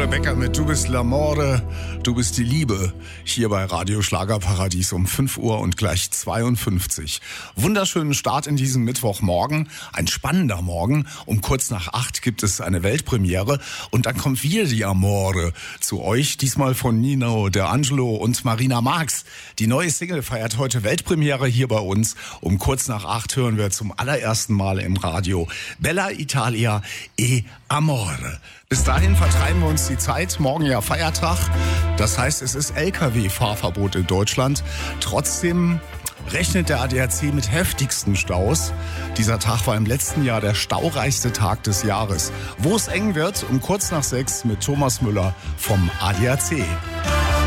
Rebecca mit Du bist l'amore, du bist die Liebe. Hier bei Radio Schlagerparadies um 5 Uhr und gleich 52. Wunderschönen Start in diesem Mittwochmorgen. Ein spannender Morgen. Um kurz nach 8 gibt es eine Weltpremiere. Und dann kommt wieder die Amore zu euch. Diesmal von Nino De Angelo und Marina Marx. Die neue Single feiert heute Weltpremiere hier bei uns. Um kurz nach 8 hören wir zum allerersten Mal im Radio Bella Italia e Amore. Bis dahin vertreiben wir uns die Zeit. Morgen ja Feiertag. Das heißt, es ist LKW-Fahrverbot in Deutschland. Trotzdem rechnet der ADAC mit heftigsten Staus. Dieser Tag war im letzten Jahr der staureichste Tag des Jahres. Wo es eng wird, um kurz nach 6 mit Thomas Müller vom ADAC.